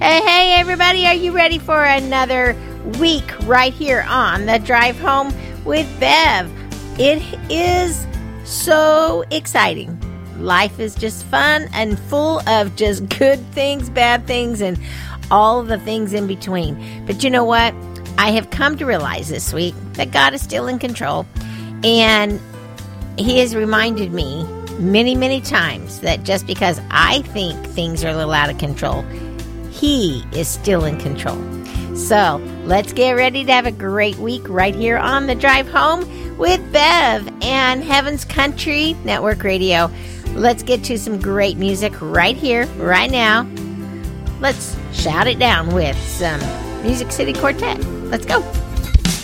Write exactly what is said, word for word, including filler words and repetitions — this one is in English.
Hey, hey, everybody, are you ready for another week right here on The Drive Home with Bev? It is so exciting. Life is just fun and full of just good things, bad things, and all the things in between. But you know what? I have come to realize this week that God is still in control, and He has reminded me many, many times that just because I think things are a little out of control, He is still in control. So let's get ready to have a great week right here on The Drive Home with Bev and Heaven's Country Network Radio. Let's get to some great music right here, right now. Let's shout it down with some Music City Quartet. Let's go.